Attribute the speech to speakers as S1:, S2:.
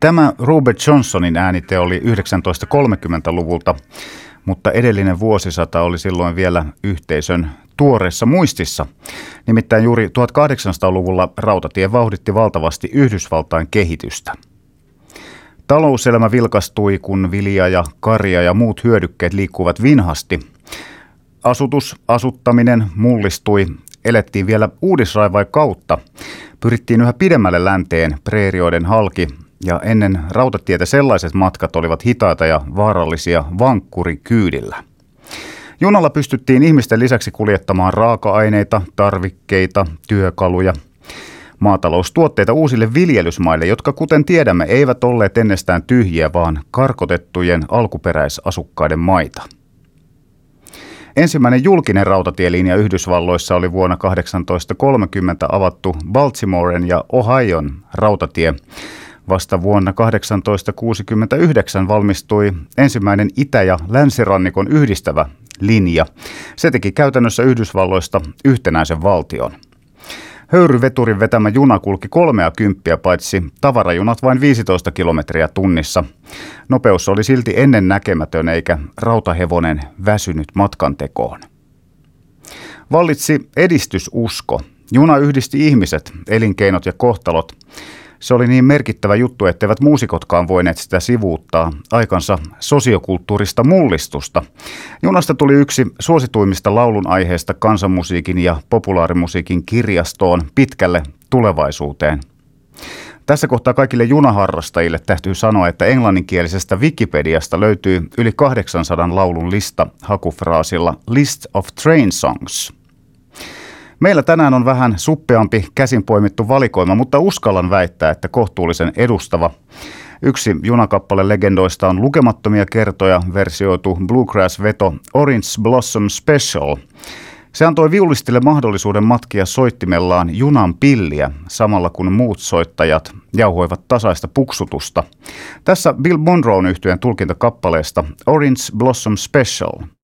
S1: Tämä Robert Johnsonin äänite oli 1930-luvulta, mutta edellinen vuosisata oli silloin vielä yhteisön tuoreessa muistissa. Nimittäin juuri 1800-luvulla rautatie vauhditti valtavasti Yhdysvaltain kehitystä. Talouselämä vilkastui, kun vilja ja karja ja muut hyödykkeet liikkuvat vinhasti. Asuttaminen mullistui, elettiin vielä uudisraivai kautta. Pyrittiin yhä pidemmälle länteen preerioiden halki ja ennen rautatietä sellaiset matkat olivat hitaita ja vaarallisia vankkurikyydillä. Junalla pystyttiin ihmisten lisäksi kuljettamaan raaka-aineita, tarvikkeita, työkaluja, maataloustuotteita uusille viljelysmaille, jotka kuten tiedämme eivät olleet ennestään tyhjiä, vaan karkotettujen alkuperäisasukkaiden maita. Ensimmäinen julkinen rautatielinja Yhdysvalloissa oli vuonna 1830 avattu Baltimoren ja Ohion rautatie. Vasta vuonna 1869 valmistui ensimmäinen itä- ja länsirannikon yhdistävä linja. Se teki käytännössä Yhdysvalloista yhtenäisen valtion. Höyryveturin vetämä juna kulki 30, paitsi tavarajunat vain 15 kilometriä tunnissa. Nopeus oli silti ennen näkemätön eikä rautahevonen väsynyt matkantekoon. Vallitsi edistysusko. Juna yhdisti ihmiset, elinkeinot ja kohtalot. Se oli niin merkittävä juttu, etteivät muusikotkaan voineet sitä sivuuttaa aikansa sosiokulttuurista mullistusta. Junasta tuli yksi suosituimmista laulun aiheesta kansanmusiikin ja populaarimusiikin kirjastoon pitkälle tulevaisuuteen. Tässä kohtaa kaikille junaharrastajille täytyy sanoa, että englanninkielisestä Wikipediasta löytyy yli 800 laulun lista hakufraasilla List of Train Songs. Meillä tänään on vähän suppeampi käsin poimittu valikoima, mutta uskallan väittää, että kohtuullisen edustava. Yksi junakappale legendoista on lukemattomia kertoja versioitu bluegrass-veto Orange Blossom Special. Se antoi viulistille mahdollisuuden matkia soittimellaan junan pilliä, samalla kun muut soittajat jauhoivat tasaista puksutusta. Tässä Bill Monroen yhtyeen tulkinta kappaleesta Orange Blossom Special.